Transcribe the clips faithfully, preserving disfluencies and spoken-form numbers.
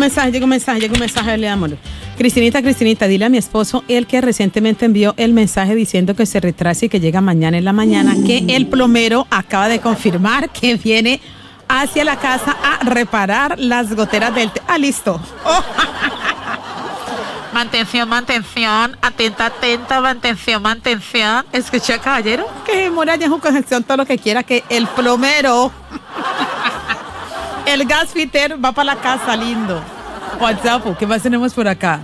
mensaje, llega un mensaje, llega un mensaje, le amor. Cristinita, Cristinita, dile a mi esposo, el que recientemente envió el mensaje diciendo que se retrasa y que llega mañana en la mañana, que el plomero acaba de confirmar que viene hacia la casa a reparar las goteras del... Te- ah, listo. Oh. Mantención, mantención, atenta, atenta, mantención, mantención. ¿Escucha, caballero? Que demora ya en congestión todo lo que quiera, que el plomero, el gasfitter va para la casa, lindo. WhatsApp, ¿qué más tenemos por acá?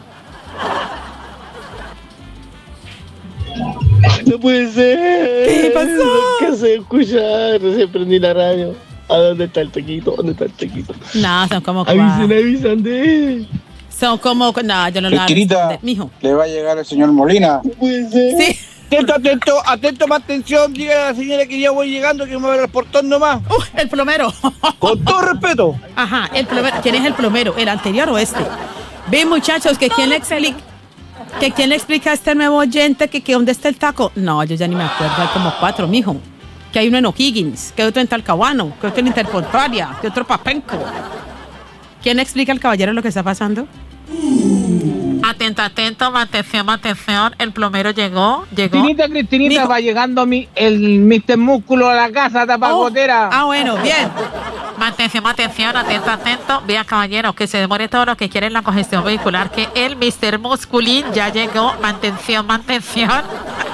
No puede ser. ¿Qué pasó? ¿Qué se escucha? Recién prendí la radio. ¿A dónde está el tequito? ¿Dónde está el tequito? No, son como... Avisen, avisan de... Son como... No, yo no lo Cristinita, mijo. le va a llegar el señor Molina. No puede ser. Sí. Atento, atento, atento, más atención. Dígale a la señora que ya voy llegando, que me va a ver el portón nomás. Uh, el plomero. Con todo respeto. Ajá, el plomero. ¿Quién es el plomero? ¿El anterior o este? Ven, muchachos, que quién le explica... ¿Que quién le explica a este nuevo oyente que, que dónde está el taco? No, yo ya ni me acuerdo, hay como cuatro, mijo. Que hay uno en O'Higgins, que hay otro en Talcahuano, que otro en Interportuaria, que otro Papenco. ¿Quién le explica al caballero lo que está pasando? Atento, atento, mantención, mantención. El plomero llegó, llegó. Cristinita, Cristinita, Mijo. va llegando mi, el mister Músculo a la casa, tapa Oh, gotera. Ah, bueno, bien. Mantención, mantención, atento, atento. Vea, caballero, que se demore todo lo que quiere en la congestión vehicular, que el mister Musculín ya llegó. Mantención, mantención.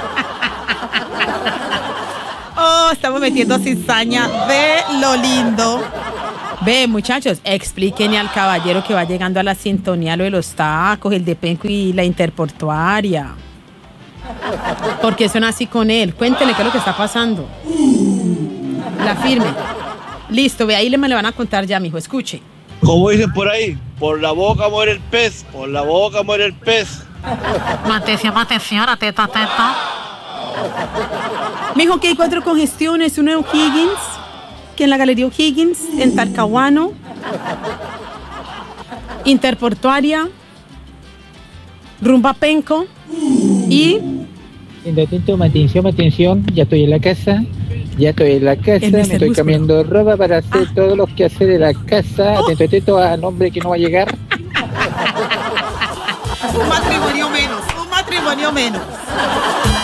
Oh, estamos metiendo cizaña de lo lindo. Ve, muchachos, explíquenle al caballero que va llegando a la sintonía lo de los tacos, el de Penco y la Interportuaria. ¿Por qué son así con él? Cuéntenle qué es lo que está pasando. La firme. Listo, ve, ahí le me le van a contar ya, mijo, escuche. Como dicen por ahí, por la boca muere el pez, por la boca muere el pez. Mantención, mantención, atento, atento. Mijo, que hay cuatro congestiones, uno en O'Higgins, que en la Galería O'Higgins, en Talcahuano, Interportuaria, Rumba Penco y... Atento, mantención, mantención, ya estoy en la casa, ya estoy en la casa, me estoy cambiando ropa para hacer ah. todos los quehaceres de la casa, atento, atento a nombre que no va a llegar. Un matrimonio menos, un matrimonio menos.